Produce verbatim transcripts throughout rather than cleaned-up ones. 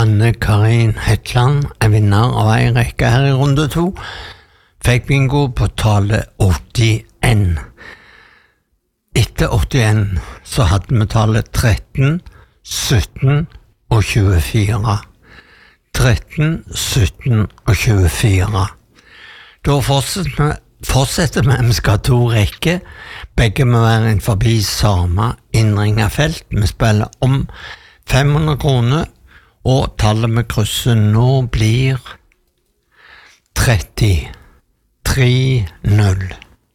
Anne Karin Hetland er vinner av en rekke her i runde to. Fikk bingo på tallet åttien. Etter åttien så hadde vi tallet tretten, sytten og tjuefire. tretten, sytten og tjuefire. Da fortsetter vi, fortsetter vi, vi skal ha to rekker. Begge må være inn forbi samme innringet felt. Vi spiller om fem hundre kroner, og tallet med krysset nå blir tretti. tre null.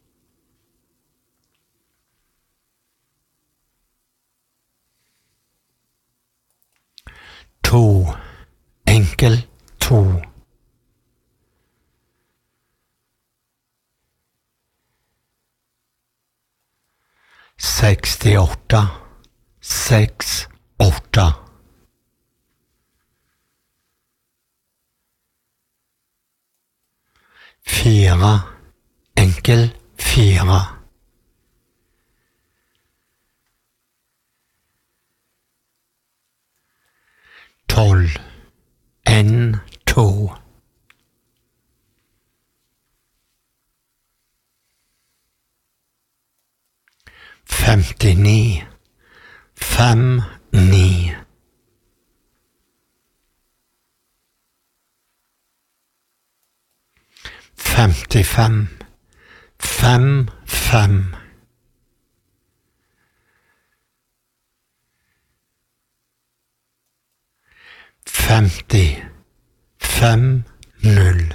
To. Enkel to. sekstiåtte. Seks, åtte. Fire. Enkel fire. Tolv. En, to. Femtini. Fem, ni. Femtifem. Fem, fem. Femti. Fem, null.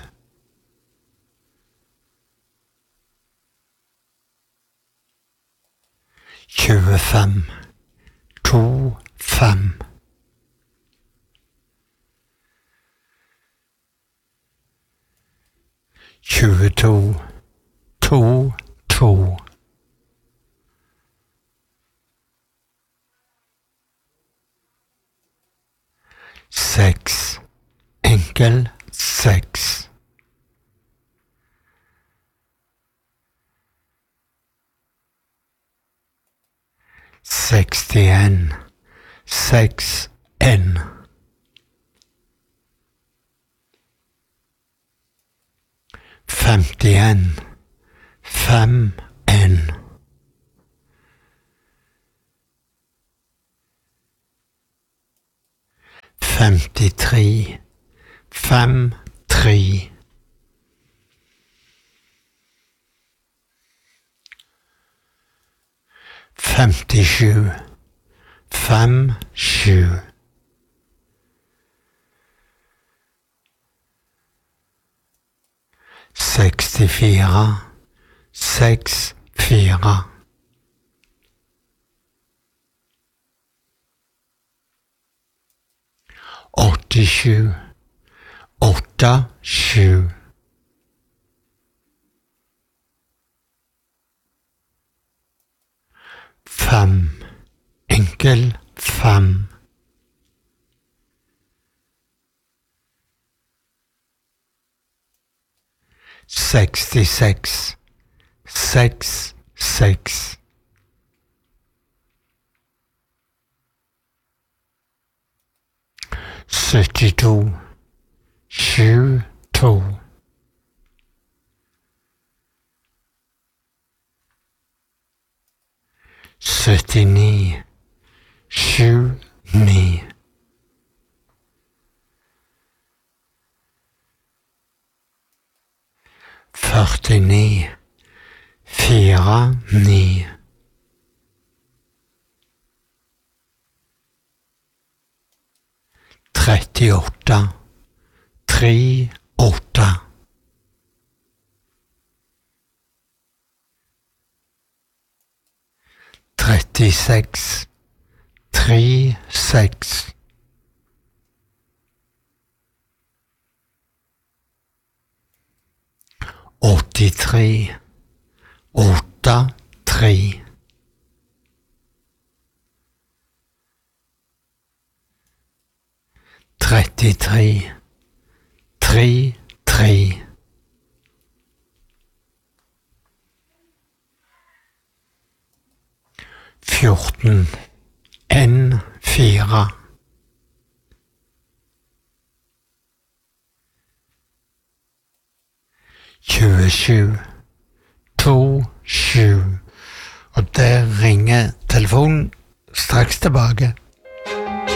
Tjuefem. To, fem. Tjueto. To, to. Seks. Enkel seks. Sekstien. Seks, en. Femtien. Fem, en. Femtitre. Fem, tre. Femtisju. Fem, sju. Sekstifire. Seks, fire. Åttisju. Åtte, sju. Fem. Enkel fem. Sekstiseks. Seks, seks. Syttito. Sju, to. Syttini. Sju, ni. Førtini. Fire, ni. Trettiåtte. Tre, åtte. Trettiseks. Tre, seks. Åttitre. Åtte, tre. Trettitre. Tre, tre. Fjorten. En, fire. tjuesju to sju. Og der ringer telefonen straks tilbake.